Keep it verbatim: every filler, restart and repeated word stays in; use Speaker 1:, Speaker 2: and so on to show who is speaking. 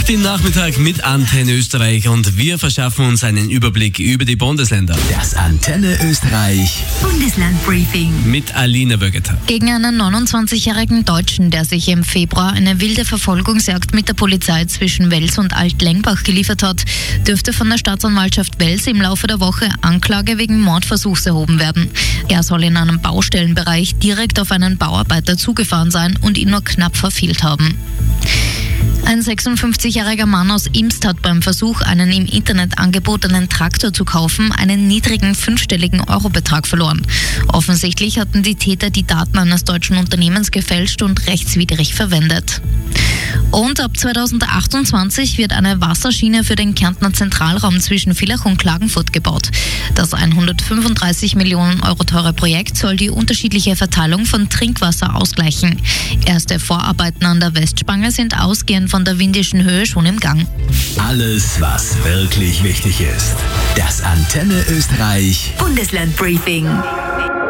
Speaker 1: den Nachmittag mit Antenne Österreich und wir verschaffen uns einen Überblick über die Bundesländer.
Speaker 2: Das Antenne Österreich
Speaker 3: Bundeslandbriefing
Speaker 1: mit Alina Bögeter.
Speaker 4: Gegen einen neunundzwanzigjährigen Deutschen, der sich im Februar eine wilde Verfolgungsjagd mit der Polizei zwischen Wels und Alt-Lengbach geliefert hat, dürfte von der Staatsanwaltschaft Wels im Laufe der Woche Anklage wegen Mordversuchs erhoben werden. Er soll in einem Baustellenbereich direkt auf einen Bauarbeiter zugefahren sein und ihn nur knapp verfehlt haben. Ein sechsundfünfzigjähriger Mann aus Imst hat beim Versuch, einen im Internet angebotenen Traktor zu kaufen, einen niedrigen fünfstelligen Eurobetrag verloren. Offensichtlich hatten die Täter die Daten eines deutschen Unternehmens gefälscht und rechtswidrig verwendet. Und ab zweitausendachtundzwanzig wird eine Wasserschiene für den Kärntner Zentralraum zwischen Villach und Klagenfurt gebaut. Das hundertfünfunddreißig Millionen Euro teure Projekt soll die unterschiedliche Verteilung von Trinkwasser ausgleichen. Erste Vorarbeiten an der Westspange sind ausgehend von der Windischen Höhe schon im Gang.
Speaker 2: Alles, was wirklich wichtig ist. Das Antenne Österreich
Speaker 3: Bundeslandbriefing.